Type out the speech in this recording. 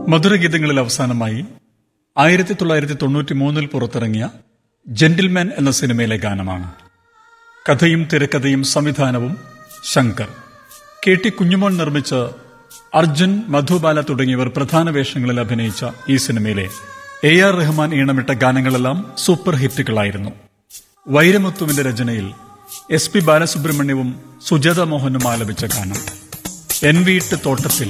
മധുരഗീതങ്ങളിൽ അവസാനമായി 1993 പുറത്തിറങ്ങിയ ജെന്റിൽമാൻ എന്ന സിനിമയിലെ ഗാനമാണ്. കഥയും തിരക്കഥയും സംവിധാനവും ശങ്കർ. KT കുഞ്ഞുമോൻ നിർമ്മിച്ച അർജുൻ, മധുബാല തുടങ്ങിയവർ പ്രധാന വേഷങ്ങളിൽ അഭിനയിച്ച ഈ സിനിമയിലെ AR റഹ്മാൻ ഈണമിട്ട ഗാനങ്ങളെല്ലാം സൂപ്പർ ഹിറ്റുകളായിരുന്നു. വൈരമുത്തുവിന്റെ രചനയിൽ SP ബാലസുബ്രഹ്മണ്യവും സുജാത മോഹനും ആലപിച്ച ഗാനം എൻ വീട്ട് തോട്ടത്തിൽ